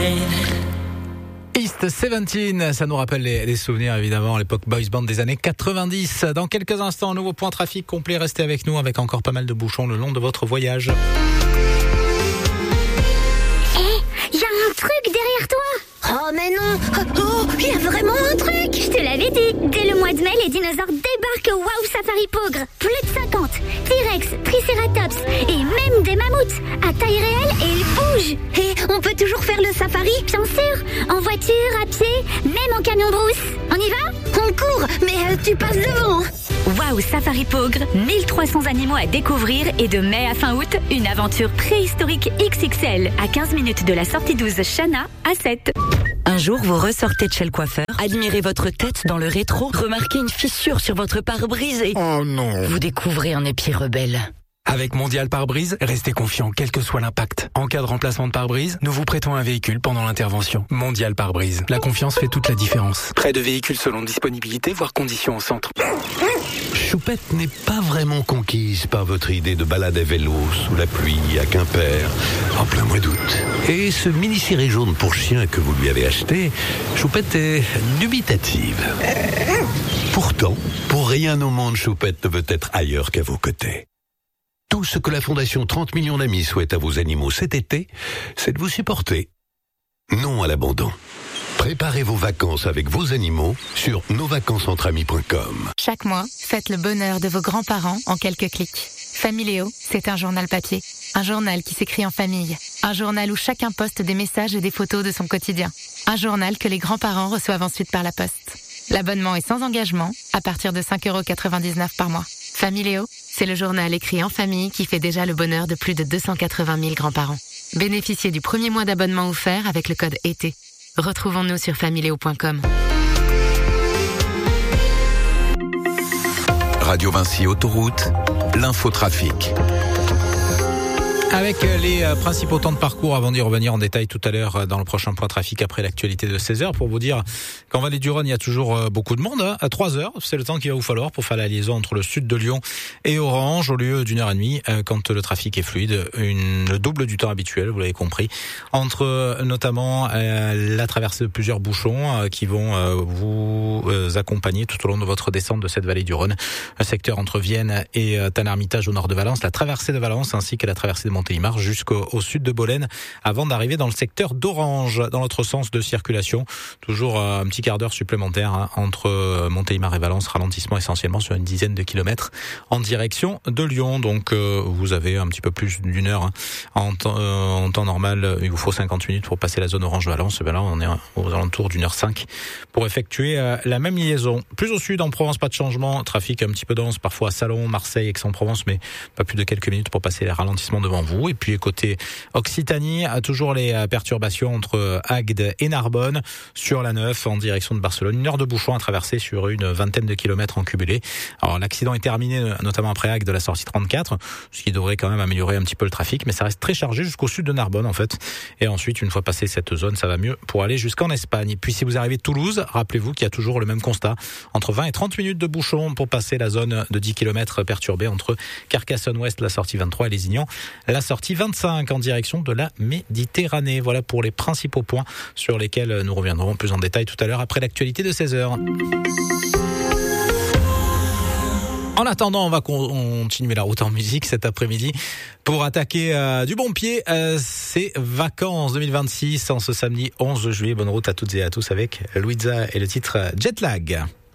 East 17, ça nous rappelle les souvenirs évidemment à l'époque boys band des années 90. Dans quelques instants, un nouveau point trafic complet. Restez avec nous avec encore pas mal de bouchons le long de votre voyage. Y a un truc derrière toi. Oh mais non. Oh, y a vraiment un truc. Je te l'avais dit. Dès le mois de mai, les dinosaures débarquent au Wow Safari Pogre. Plus de 50. T-Rex, Triceratops et même des mammouths. À taille réelle et ils bougent. Et on peut toujours faire le safari. Bien sûr. En voiture, à pied, même en camion brousse. On y va? On court, mais tu passes devant. Wow Safari Pogre, 1300 animaux à découvrir et de mai à fin août, une aventure préhistorique XXL à 15 minutes de la sortie 12 Chana à 7. Un jour, vous ressortez de chez le coiffeur, admirez votre tête dans le rétro, remarquez une fissure sur votre pare-brise et... Oh non! Vous découvrez un épi rebelle. Avec Mondial Pare-Brise, restez confiant quel que soit l'impact. En cas de remplacement de pare-brise, nous vous prêtons un véhicule pendant l'intervention. Mondial Pare-Brise. La confiance fait toute la différence. Prêt de véhicules selon disponibilité, voire conditions au centre. Choupette n'est pas vraiment conquise par votre idée de balade à vélo sous la pluie à Quimper en plein mois d'août. Et ce mini-ciré jaune pour chien que vous lui avez acheté, Choupette est dubitative. Pourtant, pour rien au monde, Choupette ne veut être ailleurs qu'à vos côtés. Tout ce que la Fondation 30 millions d'amis souhaite à vos animaux cet été, c'est de vous supporter. Non à l'abandon. Préparez vos vacances avec vos animaux sur nosvacancesentramis.com. Chaque mois, faites le bonheur de vos grands-parents en quelques clics. Familéo, c'est un journal papier. Un journal qui s'écrit en famille. Un journal où chacun poste des messages et des photos de son quotidien. Un journal que les grands-parents reçoivent ensuite par la poste. L'abonnement est sans engagement, à partir de 5,99€ par mois. Familéo, c'est le journal écrit en famille qui fait déjà le bonheur de plus de 280 000 grands-parents. Bénéficiez du premier mois d'abonnement offert avec le code ET. Retrouvons-nous sur familéo.com. Radio Vinci Autoroute, l'infotrafic. Avec les principaux temps de parcours avant d'y revenir en détail tout à l'heure dans le prochain point trafic après l'actualité de 16h pour vous dire qu'en Vallée du Rhône il y a toujours beaucoup de monde à 3h, c'est le temps qu'il va vous falloir pour faire la liaison entre le sud de Lyon et Orange au lieu d'une heure et demie quand le trafic est fluide, le double du temps habituel, vous l'avez compris, entre notamment la traversée de plusieurs bouchons qui vont vous accompagner tout au long de votre descente de cette Vallée du Rhône, un secteur entre Vienne et Tannarmitage au nord de Valence, la traversée de Valence ainsi que la traversée de Montélimar jusqu'au sud de Bolène avant d'arriver dans le secteur d'Orange dans l'autre sens de circulation. Toujours un petit quart d'heure supplémentaire entre Montélimar et Valence, ralentissement essentiellement sur une dizaine de kilomètres en direction de Lyon. Donc vous avez un petit peu plus d'une heure en temps normal. Il vous faut 50 minutes pour passer la zone Orange-Valence. Ben là on est aux alentours d'une heure 5 pour effectuer la même liaison. Plus au sud en Provence, pas de changement. Trafic un petit peu dense parfois à Salon, Marseille, Aix-en-Provence, mais pas plus de quelques minutes pour passer les ralentissements devant vous. Et puis côté Occitanie, toujours les perturbations entre Agde et Narbonne sur la 9 en direction de Barcelone. Une heure de bouchon à traverser sur une vingtaine de kilomètres en cumulé. Alors l'accident est terminé notamment après Agde de la sortie 34, ce qui devrait quand même améliorer un petit peu le trafic, mais ça reste très chargé jusqu'au sud de Narbonne en fait. Et ensuite, une fois passé cette zone, ça va mieux pour aller jusqu'en Espagne. Et puis si vous arrivez de Toulouse, rappelez-vous qu'il y a toujours le même constat. Entre 20 et 30 minutes de bouchon pour passer la zone de 10 km perturbée entre Carcassonne-Ouest, la sortie 23 et Lézignan, la sortie 25 en direction de la Méditerranée. Voilà pour les principaux points sur lesquels nous reviendrons plus en détail tout à l'heure après l'actualité de 16h. En attendant, on va continuer la route en musique cet après-midi pour attaquer du bon pied ces vacances 2026 en ce samedi 11 juillet. Bonne route à toutes et à tous avec Louisa et le titre Jet Lag.